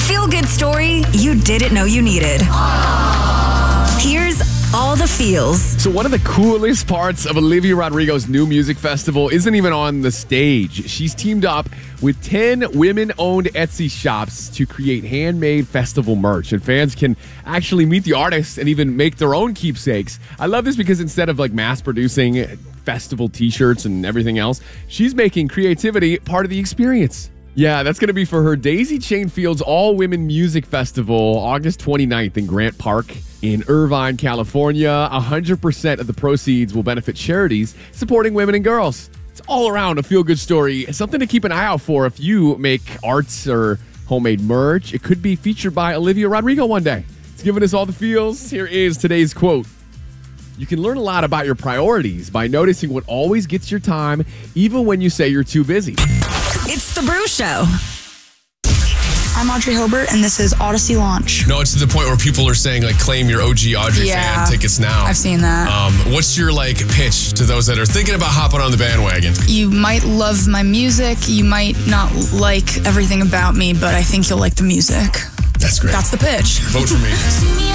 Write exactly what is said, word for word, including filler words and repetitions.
feel-good story you didn't know you needed. Here's all the feels. So one of the coolest parts of Olivia Rodrigo's new music festival isn't even on the stage. She's teamed up with ten women-owned Etsy shops to create handmade festival merch. And fans can actually meet the artists and even make their own keepsakes. I love this because instead of like mass-producing festival t-shirts and everything else, she's making creativity part of the experience. Yeah, that's going to be for her Daisy Chain Fields All-Women Music Festival, August twenty-ninth in Grant Park in Irvine, California. one hundred percent of the proceeds will benefit charities supporting women and girls. It's all around a feel-good story. Something to keep an eye out for if you make arts or homemade merch. It could be featured by Olivia Rodrigo one day. It's giving us all the feels. Here is today's quote. You can learn a lot about your priorities by noticing what always gets your time, even when you say you're too busy. It's The Brew Show. I'm Audrey Hilbert, and this is Odyssey Launch. No, it's to the point where people are saying, like, claim your O G Audrey Yeah. fan tickets now. I've seen that. Um, what's your, like, pitch to those that are thinking about hopping on the bandwagon? You might love my music. You might not like everything about me, but I think you'll like the music. That's great. That's the pitch. Vote for me.